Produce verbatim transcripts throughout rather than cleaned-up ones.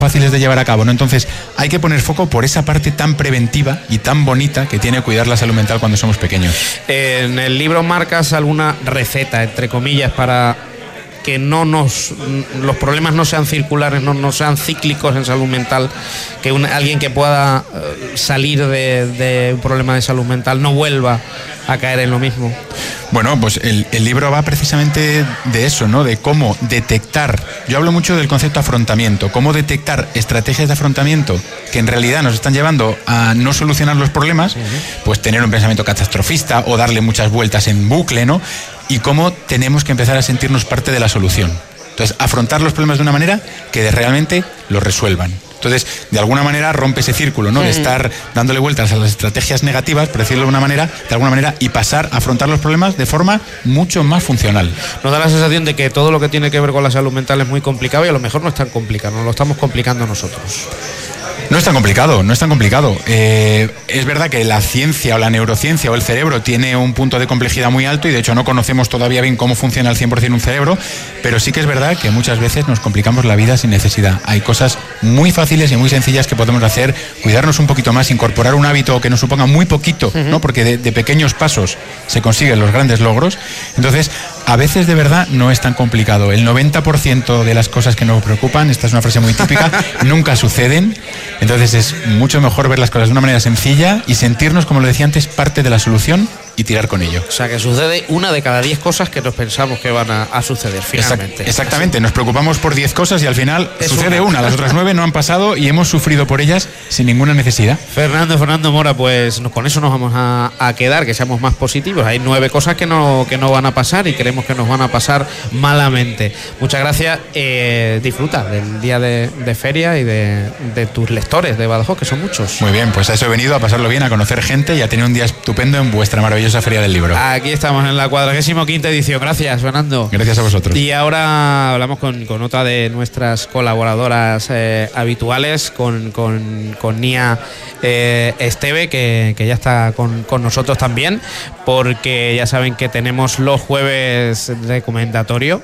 fáciles de llevar a cabo, ¿no? Entonces hay que poner foco por esa parte tan preventiva y tan bonita que tiene cuidar la salud mental cuando somos pequeños. En el libro marcas alguna receta, entre comillas, para que no nos los problemas no sean circulares, no, no sean cíclicos en salud mental, que un, alguien que pueda uh, salir de, de un problema de salud mental no vuelva a caer en lo mismo. Bueno, pues el, el libro va precisamente de eso, ¿no? De cómo detectar, yo hablo mucho del concepto afrontamiento, cómo detectar estrategias de afrontamiento que en realidad nos están llevando a no solucionar los problemas, uh-huh. pues tener un pensamiento catastrofista o darle muchas vueltas en bucle, ¿no? Y cómo tenemos que empezar a sentirnos parte de la solución. Entonces, afrontar los problemas de una manera que realmente los resuelvan. Entonces, de alguna manera rompe ese círculo, ¿no? Mm. De estar dándole vueltas a las estrategias negativas, por decirlo de alguna manera, de alguna manera, y pasar a afrontar los problemas de forma mucho más funcional. Nos da la sensación de que todo lo que tiene que ver con la salud mental es muy complicado y a lo mejor no es tan complicado, nos lo estamos complicando nosotros. No es tan complicado, no es tan complicado. Eh, es verdad que la ciencia o la neurociencia o el cerebro tiene un punto de complejidad muy alto y de hecho no conocemos todavía bien cómo funciona al cien por ciento un cerebro, pero sí que es verdad que muchas veces nos complicamos la vida sin necesidad. Hay cosas muy fáciles y muy sencillas que podemos hacer, cuidarnos un poquito más, incorporar un hábito que nos suponga muy poquito, uh-huh. ¿no? Porque de, de pequeños pasos se consiguen los grandes logros. Entonces, a veces de verdad no es tan complicado. El noventa por ciento de las cosas que nos preocupan, esta es una frase muy típica, nunca suceden. Entonces es mucho mejor ver las cosas de una manera sencilla y sentirnos, como lo decía antes, parte de la solución y tirar con ello. O sea, que sucede una de cada diez cosas que nos pensamos que van a, a suceder finalmente. Exactamente, nos preocupamos por diez cosas y al final es sucede una. una, las otras nueve no han pasado y hemos sufrido por ellas sin ninguna necesidad. Fernando, Fernando Mora, pues con eso nos vamos a, a quedar, que seamos más positivos. Hay nueve cosas que no, que no van a pasar y creemos que nos van a pasar malamente. Muchas gracias, eh, disfruta del día de, de feria y de, de tus lectores de Badajoz, que son muchos. Muy bien, pues a eso he venido, a pasarlo bien, a conocer gente y a tener un día estupendo en vuestra maravillosa Feria del Libro. Aquí estamos en la cuadragésima quinta edición. Gracias, Fernando. Gracias a vosotros. Y ahora hablamos con, con otra de nuestras colaboradoras eh, habituales, con, con, con Nia eh, Esteve, que, que ya está con, con nosotros también, porque ya saben que tenemos los jueves recomendatorio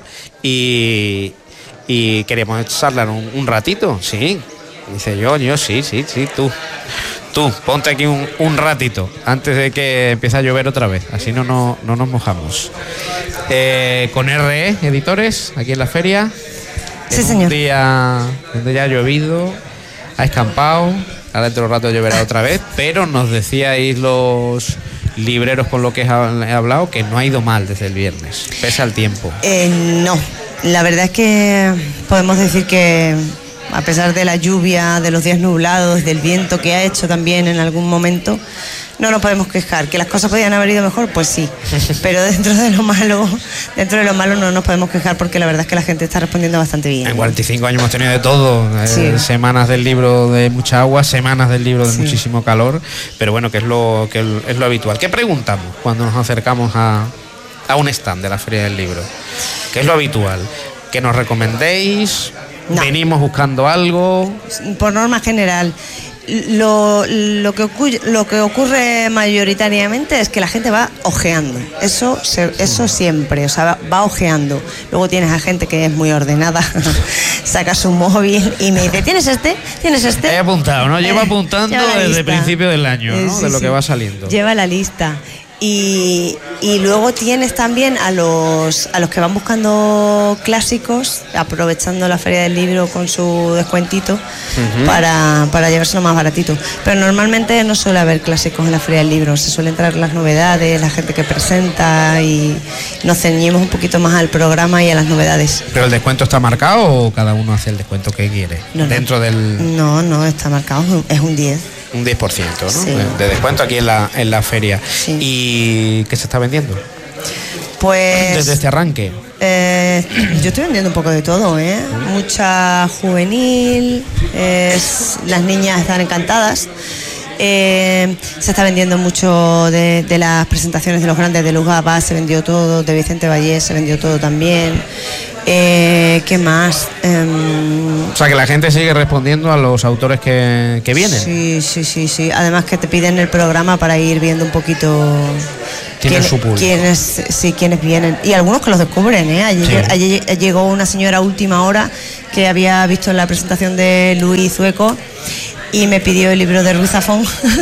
y, y queríamos charlar un, un ratito. Sí, dice yo, yo sí, sí, sí, tú. Tú, ponte aquí un, un ratito antes de que empiece a llover otra vez, así no, no, no nos mojamos. Eh, con R E Editores, aquí en la feria. Sí, en señor. Un día donde ya ha llovido, ha escampado, ahora dentro de un rato lloverá otra vez, pero nos decíais los libreros con lo que he hablado que no ha ido mal desde el viernes, pese al tiempo. Eh, no, la verdad es que podemos decir que a pesar de la lluvia, de los días nublados, del viento que ha hecho también en algún momento, no nos podemos quejar. ¿Que las cosas podían haber ido mejor? Pues sí, pero dentro de lo malo, dentro de lo malo no nos podemos quejar porque la verdad es que la gente está respondiendo bastante bien. En cuarenta y cinco años hemos tenido de todo, sí. eh, semanas del libro de mucha agua, semanas del libro de sí. muchísimo calor, pero bueno, que es lo, que es lo habitual. ¿Qué preguntamos cuando nos acercamos a, a un stand de la Feria del Libro? ¿Qué es lo habitual? ¿Que nos recomendéis? No. ¿Venimos buscando algo? Por norma general, lo, lo, que ocurre, lo que ocurre mayoritariamente es que la gente va ojeando. Eso, se, eso siempre, o sea, va, va ojeando. Luego tienes a gente que es muy ordenada, saca su móvil y me dice, ¿tienes este? ¿Tienes este? He apuntado, ¿no? Lleva apuntando Lleva desde el principio del año, ¿no? Sí, de lo sí. que va saliendo. Lleva la lista. Y, y luego tienes también a los a los que van buscando clásicos, aprovechando la Feria del Libro con su descuentito uh-huh. para, para llevárselo más baratito. Pero normalmente no suele haber clásicos en la Feria del Libro, se suelen traer las novedades, la gente que presenta y nos ceñimos un poquito más al programa y a las novedades. ¿Pero el descuento está marcado o cada uno hace el descuento que quiere? No, Dentro no. del... No, no, está marcado, es un diez. Un diez por ciento, ¿no? Sí. De descuento aquí en la, en la feria. Sí. ¿Y qué se está vendiendo? Pues... Desde este arranque. Eh, yo estoy vendiendo un poco de todo, ¿eh? Mucha juvenil, eh, las niñas están encantadas. Eh, se está vendiendo mucho de, de las presentaciones de los grandes, de Luz Gabá se vendió todo, de Vicente Vallés se vendió todo también. Eh, ¿Qué más? Um, o sea, que la gente sigue respondiendo a los autores que, que vienen. Sí, sí, sí, sí. Además que te piden el programa para ir viendo un poquito quién, su público. quiénes, sí, quiénes vienen. Y algunos que los descubren, ¿eh? Ayer, sí. ayer llegó una señora a última hora que había visto la presentación de Luis Zueco y me pidió el libro de Ruiz Zafón.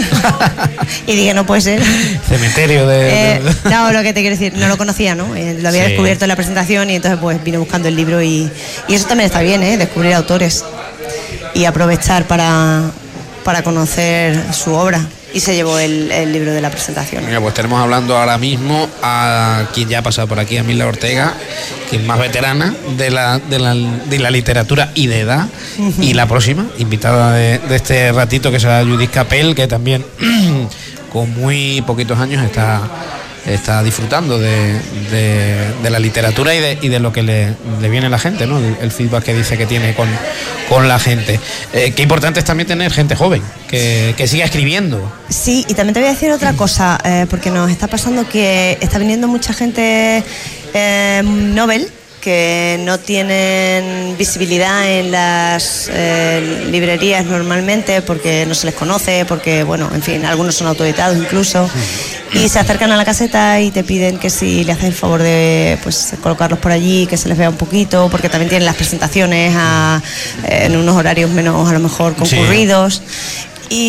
Y dije, no puede ser. Cementerio de... Eh, no, lo que te quiero decir, no lo conocía, ¿no? Eh, lo había sí. descubierto en la presentación y entonces pues vine buscando el libro y, y eso también está bien, ¿eh? Descubrir autores y aprovechar para, para conocer su obra. Y se llevó el, el libro de la presentación. Mira, pues tenemos hablando ahora mismo a quien ya ha pasado por aquí, a Mila Ortega, que es más veterana de la, de la, de la literatura y de edad. Uh-huh. Y la próxima, invitada de, de este ratito, que será Judith Capel, que también con muy poquitos años está, está disfrutando de, de, de la literatura y de, y de lo que le, le viene a la gente, ¿no? El, el feedback que dice que tiene con, con la gente. Eh, qué importante es también tener gente joven que, que siga escribiendo. Sí, y también te voy a decir otra cosa, eh, porque nos está pasando que está viniendo mucha gente eh, Nobel que no tienen visibilidad en las eh, librerías normalmente porque no se les conoce, porque, bueno, en fin, algunos son autoeditados incluso, y se acercan a la caseta y te piden que si le haces el favor de pues colocarlos por allí, que se les vea un poquito, porque también tienen las presentaciones a, en unos horarios menos, a lo mejor, concurridos. Sí.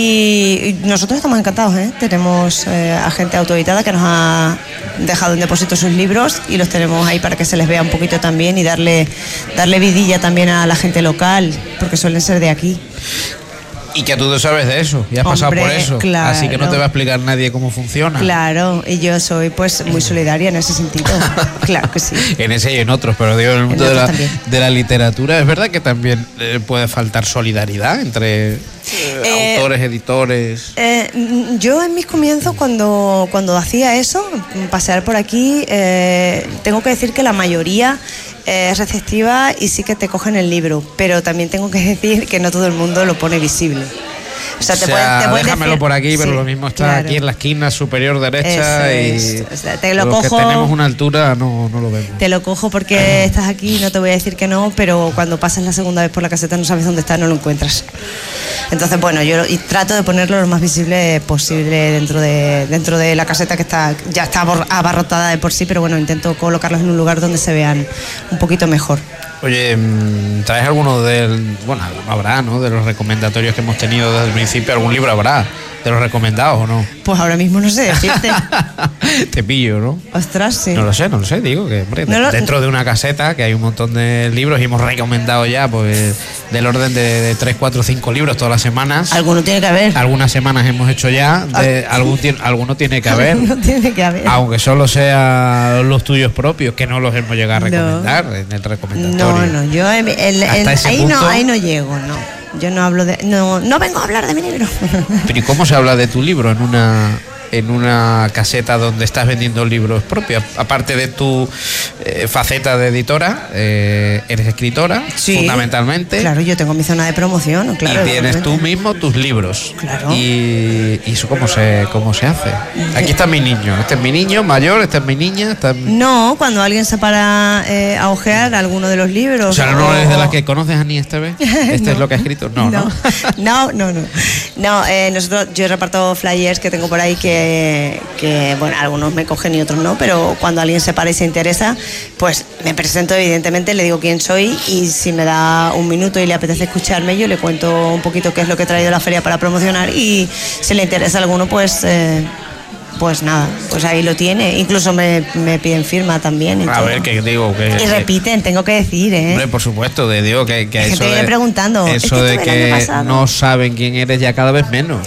Y nosotros estamos encantados, ¿eh? Tenemos eh, a gente autoeditada que nos ha dejado en depósito sus libros y los tenemos ahí para que se les vea un poquito también y darle, darle vidilla también a la gente local, porque suelen ser de aquí. Y que tú sabes de eso, y has Hombre, pasado por eso, claro. Así que no te va a explicar nadie cómo funciona. Claro, y yo soy pues muy solidaria en ese sentido, claro que sí. En ese y en otros, pero digo, en el mundo de la, de la literatura, ¿es verdad que también eh, puede faltar solidaridad entre eh, eh, autores, editores? Eh, yo en mis comienzos, cuando, cuando hacía eso, pasear por aquí, eh, tengo que decir que la mayoría es receptiva y sí que te cogen el libro, pero también tengo que decir que no todo el mundo lo pone visible. O sea, te o sea pueden, te pueden déjamelo decir, por aquí, pero sí, lo mismo está claro. Aquí en la esquina superior derecha eso y es. O sea, te lo los cojo, que tenemos una altura no, no lo vemos. Te lo cojo porque estás aquí, no te voy a decir que no, pero cuando pasas la segunda vez por la caseta no sabes dónde está, no lo encuentras. Entonces, bueno, yo y trato de ponerlo lo más visible posible dentro de dentro de la caseta que está ya está abarrotada de por sí, pero bueno, intento colocarlos en un lugar donde se vean un poquito mejor. Oye, ¿traes alguno del, bueno, alguno habrá, ¿no? De los recomendatorios que hemos tenido desde el principio, algún libro habrá de los recomendados o no? Pues ahora mismo no sé decirte. Te pillo, ¿no? Ostras, sí. No lo sé, no lo sé, digo que hombre, no lo... dentro de una caseta que hay un montón de libros y hemos recomendado ya pues del orden de, de tres, cuatro, cinco libros todas las semanas. Alguno tiene que haber. Algunas semanas hemos hecho ya, de, algún, alguno tiene que haber. Alguno tiene que haber. Aunque solo sean los tuyos propios, que no los hemos llegado a recomendar no. en el recomendatorio. No, no, yo el, el, el, ahí punto, no, ahí no llego, no. Yo no hablo de, no, no vengo a hablar de mi libro. Pero ¿y cómo se habla de tu libro en una en una caseta donde estás vendiendo libros propios? Aparte de tu eh, faceta de editora, eh, eres escritora, sí, fundamentalmente. Claro, yo tengo mi zona de promoción, claro. Y tienes tú mismo tus libros. Claro. Y, y eso cómo se cómo se hace. Aquí está mi niño, este es mi niño mayor, esta es mi niña. Esta es mi... No, cuando alguien se para eh, a ojear alguno de los libros. O sea, no o... eres de las que conoces a Ni Esteve. Este no. Es lo que ha escrito. No, no, no, no, no. No, eh, nosotros, yo reparto flyers que tengo por ahí que Que, que, bueno, algunos me cogen y otros no, pero cuando alguien se para y se interesa, pues me presento evidentemente, le digo quién soy y si me da un minuto y le apetece escucharme, yo le cuento un poquito qué es lo que he traído a la feria para promocionar y si le interesa a alguno, pues... Eh, pues nada, pues ahí lo tiene. Incluso me, me piden firma también. Y a todo. Ver, que digo que... Y repiten, tengo que decir, ¿eh? Hombre, por supuesto, de, digo que, que eso te viene preguntando. Eso es que de que no saben quién eres ya cada vez menos.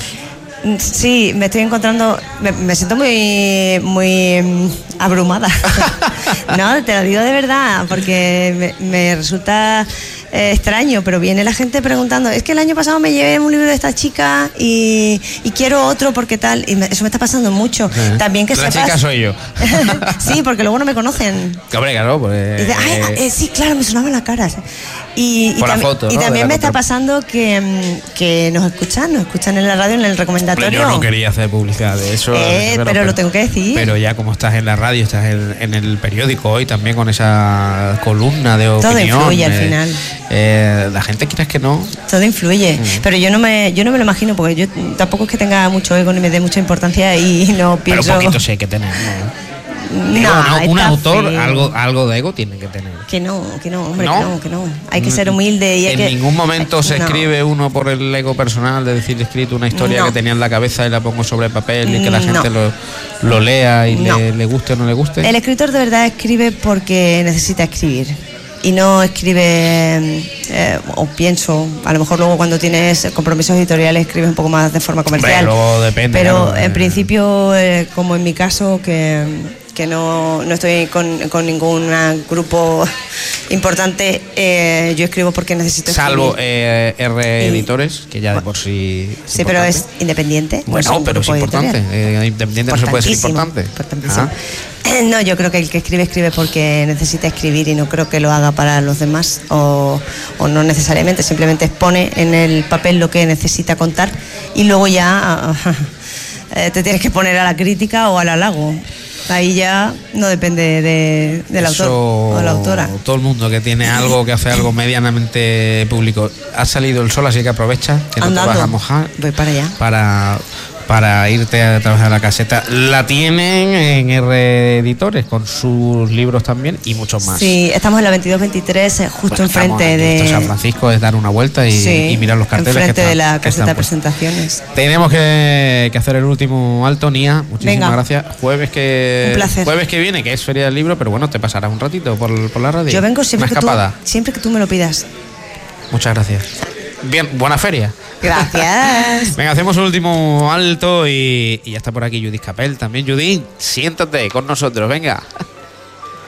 Sí, me estoy encontrando, me, me siento muy muy abrumada. No, te lo digo de verdad, porque me, me resulta eh, extraño, pero viene la gente preguntando, es que el año pasado me llevé un libro de esta chica y, y quiero otro porque tal, y me, eso me está pasando mucho. Sí. También que La sepas... chica soy yo. Sí, porque luego no me conocen. Hombre, claro, pues... Y dice, ay, eh, sí, claro, me sonaban las caras. Y, y, Por la tam- foto, y ¿no? también De la me está contra- pasando que, mm, que nos escuchan, nos escuchan en la radio, en el recomendatorio. Yo no quería hacer publicidad de eso. Eh, pero lo tengo que decir. Pero ya como estás en la radio, estás en, en el periódico hoy también con esa columna de opinión. Todo influye al eh, final. eh, la gente quieras que no. Todo influye, Mm. pero yo no me yo no me lo imagino porque yo tampoco es que tenga mucho ego ni me dé mucha importancia y no pienso. Pero un poquito sí hay que tener, ¿no? No, Digo, no, un está autor feo. algo, algo de ego tiene que tener. Que no, que no, hombre, ¿No? que no, que no. Hay que ser humilde y hay en que... ningún momento se No. escribe uno por el ego personal de decir, he escrito una historia No. que tenía en la cabeza y la pongo sobre el papel y que la No. gente lo, lo lea y No. le, le guste o no le guste. El escritor de verdad escribe porque necesita escribir y no escribe, eh, o pienso, a lo mejor luego cuando tienes compromisos editoriales escribes un poco más de forma comercial. Hombre, luego depende, Pero claro, en eh. principio, eh, como en mi caso, que, que no, no estoy con, con ningún grupo importante, eh, yo escribo porque necesito Salvo escribir. eh, R Y- Editores, que ya de por sí. es Sí, pero es importante. independiente. no Bueno, un pero es grupo importante. editorial. Eh, independiente no se puede ser Importantísimo, importante. importantísimo. Ah. No, yo creo que el que escribe, escribe porque necesita escribir y no creo que lo haga para los demás o, o no necesariamente, simplemente expone en el papel lo que necesita contar y luego ya eh, te tienes que poner a la crítica o al halago. Ahí ya no depende de, del Eso, autor o de la autora. Todo el mundo que tiene algo, que hace algo medianamente público. Ha salido el sol, así que aprovecha, que no Andando. te vas a mojar. Voy para allá. Para, para irte a trabajar a la caseta. La tienen en R Editores, con sus libros también y muchos más. Sí, estamos en la veintidós veintitrés, eh, justo Bueno, estamos enfrente aquí, esto es San de... Francisco, es dar una vuelta y, Sí, y mirar los carteles. enfrente que están- de la que caseta de están puestos. presentaciones. Tenemos que, que hacer el último alto, Nia. Muchísimas Venga. gracias. Jueves que Un placer. jueves que viene, que es Feria del Libro, pero bueno, te pasarás un ratito por, por la radio. Yo vengo siempre Una que, tú, escapada. siempre que tú me lo pidas. Muchas gracias. Bien, buena feria. Gracias. Venga, hacemos un último alto y, y ya está por aquí Judith Capel también. Judith, siéntate con nosotros, venga.